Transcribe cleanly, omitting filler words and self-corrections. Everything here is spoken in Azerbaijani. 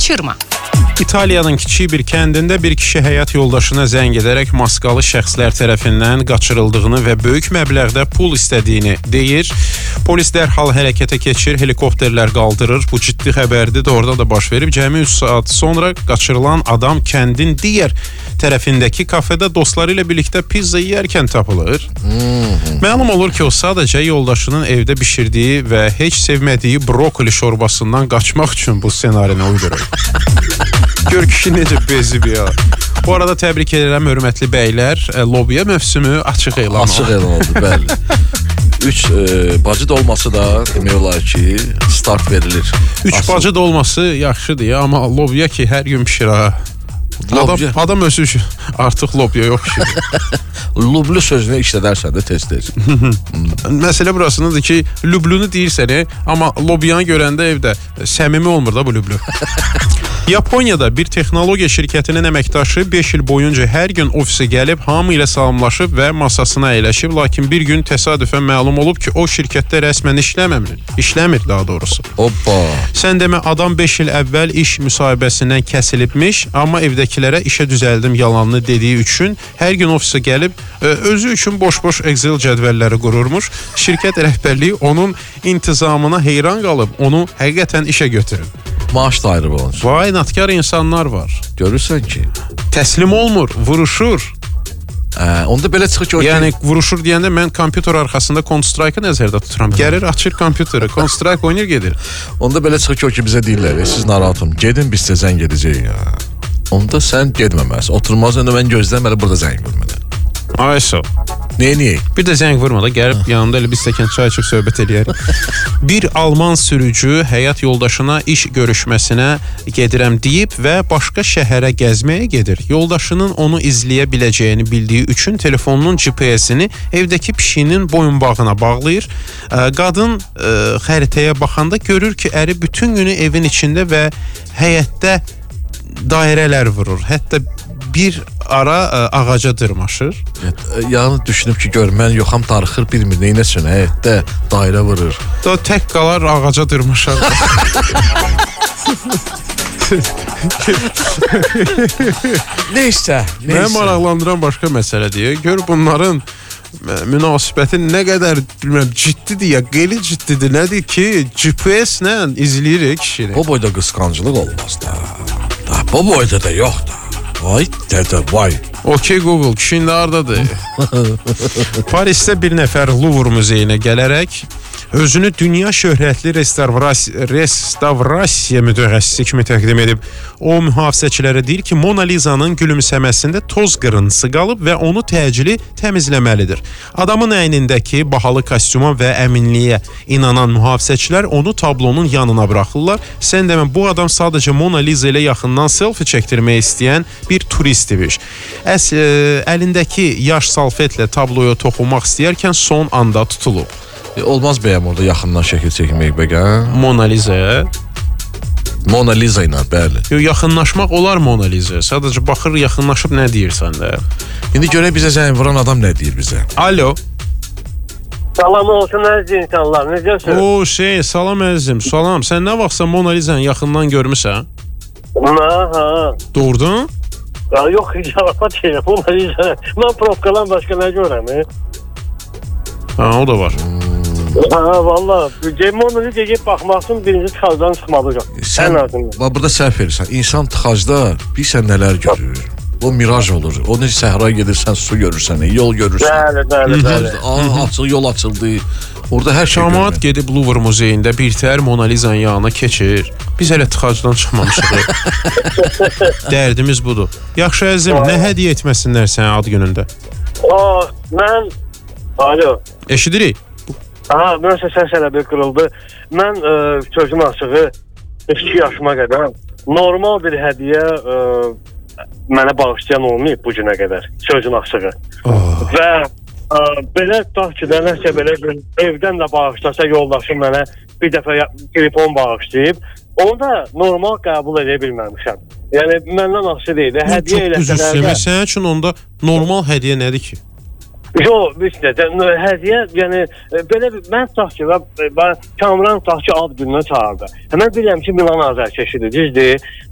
qaçırma. İtaliyanın kiçik bir kəndində bir kişi həyat yoldaşına zəng edərək maskalı şəxslər tərəfindən qaçırıldığını və böyük məbləğdə pul istədiyini deyir. Polis dərhal hərəkətə keçir, helikopterlər qaldırır. Bu ciddi xəbərdir, doğrudan da baş verib. Cəmi 3 saat sonra qaçırılan adam kəndin digər tərəfindəki kafedə dostları ilə birlikdə pizza yeyərkən tapılır. Məlum olur ki, o sadəcə yoldaşının evdə bişirdiyi və heç sevmədiyi brokoli şorbasından qaçmaq üçün bu ssenarini uydurur. Gör kişi necə bezib ya. Bu arada təbrik edirəm hörmətli bəylər. Lobiya mövsümü açıq elan oldu. Açıq elan oldu, bəli. 3 bacı da olması da demək olar ki, start verilir. 3 bacı da olması yaxşıdır ya, amma lobiya ki hər gün pişir ha. Adam özü artıq lobiya yox ki. Lublu sözünü işlədərsən də tez-tez. Məsələ burasındadır ki, lüblünü deyirsən, amma lobiyanı görəndə evdə səmimi olmur da bu lüblü. Yaponiyada bir texnologiya şirkətinin əməkdaşı 5 il boyunca hər gün ofisə gəlib, hamı ilə salamlaşıb və masasına əyləşib, lakin bir gün təsadüfən məlum olub ki, o şirkətdə rəsmən işləmir daha doğrusu. Hoppa. Sən demə, adam 5 il əvvəl iş müsahibəsindən kəsilibmiş, amma evdəkilərə işə düzəldim yalanını dediyi üçün hər gün ofisə gəlib, özü üçün boş-boş Excel cədvəlləri qururmuş. Şirkət rəhbərliyi onun intizamına heyran qalıb, onu həqiqətən işə götürüb. Maaş da ayrı olunur. Vay, natkar insanlar var. Görürsən ki. Təslim olmur, vuruşur. Onda belə çıxır ki... Yəni, vuruşur deyəndə mən kompüter arxasında Counter-Strike-ı nəzərdə tuturam. Gəlir, açır kompüteri, Counter-Strike oynayır, gedir. Onda belə çıxır ki, o ki bizə deyirlər, siz narahatım, gedin biz sizə zəng edəcəyik ya. Onda sən gedməməlisən. Oturmaz, onda mən gözləməli, burada zəng vurmalı. Ayso. Niye? Bir də zəng vurmalı, gəlib yanımda elə bir stəkan çay içib söhbət eləyərik. Bir Alman sürücü həyat yoldaşına iş görüşməsinə gedirəm deyib və başqa şəhərə gəzməyə gedir. Yoldaşının onu izləyə biləcəyini bildiyi üçün telefonunun GPS-ini evdəki pişiyinin boyunbağına bağlayır. Qadın xəritəyə baxanda görür ki, əri bütün günü evin içində və həyətdə dairələr vurur. Hətta bir ara ağaca dırmaşır. Yəni düşünüb ki, gör, mən yoxam darıxır, bilmir, neynəsin, həyətdə dairə vurur. Da tək qalar ağaca dırmaşar. Neysə. Mənə maraqlandıran başqa məsələdir. Gör, bunların münasibəti nə qədər ciddidir ya, qeyri ciddidir. Nədir ki, GPS-lə izləyirik kişini. Bu boyda qısqancılıq olmaz da. Bu boyda da yox da. Vay dədə, vay. Okey Google, kişinin də hardadır? Parisdə bir nəfər Louvre muzeyinə gələrək özünü dünya şöhrətli restavrasiya mütəxəssisi kimi təqdim edib. O mühafizəçilərə deyir ki, Mona Lisa'nın gülümsəməsində toz qırıntısı qalıb və onu təcili təmizləməlidir. Adamın əynindəki bahalı kostyuma və əminliyə inanan mühafizəçilər onu tablonun yanına buraxırlar. Sən demə, bu adam sadəcə Mona Lisa ilə yaxından selfie çəkdirmək istəyən bir turist imiş. Əlindəki yaş salfetlə tabloya toxunmaq istəyərkən son anda tutulub. Olmaz bəyəm orada yaxından şəkil çəkmək bəqə? Mona Lisa'ya? Mona Lisa ilə, bəli. Yaxınlaşmaq olar Mona Lisa'ya. Sadəcə baxır, yaxınlaşıb nə deyirsən də. İndi görək bizə zəng vuran adam nə deyir bizə. Alo. Salam olsun əziz insanlar, necəsiniz? Salam əzizim, salam. Sən nə vaxtsa Mona Lisa'nı yaxından görmüsən? Doğrudan? Yox, icabət şeyim, Mona Lisa. Mən profkadan başqa nə görəm? O da var. Valla, Mona Lisa'ya gəlib baxmaqsın, birinci tıxacdan çıxmalıyam. Sən burada səhv verirsən. İnsan tıxacda bilsən nələr görür. O miraj olur. O necə səhraya gedirsən, su görürsən, yol görürsən. Bəli. Açıq yol açıldı. Orada hər şey görür. Camaat gedib Louvre muzeyində birtəhər Mona Lisa'nın yanına keçir. Biz hələ tıxacdan çıxmamışıq. Dərdimiz budur. Yaxşı əzizim, nə hədiyyə etməsinlər sənə ad günündə? Mən... Alo. Eşidirik. Mən səsən sələbi qırıldı. Mən sözüm açığı 2 yaşıma qədər normal bir hədiyyə mənə bağışlayan olmayıb bu günə qədər. Sözün açığı. Və belə tutaq ki, nəsə belə evdən də bağışlasa yoldaşım mənə bir dəfə telefon bağışlayıb, onu da normal qəbul edə bilməmişəm. Yəni, məndən asılı deyil. Hədiyyə eləsələrdə... Sənin üçün onda normal hədiyyə nədir ki? Yox, hədiyyə, yəni, belə mən tutaq ki, Kamran tutaq ki, ad gününə çağırdı. Mən bilirəm ki, Milan Azərkeşidir, düzdür.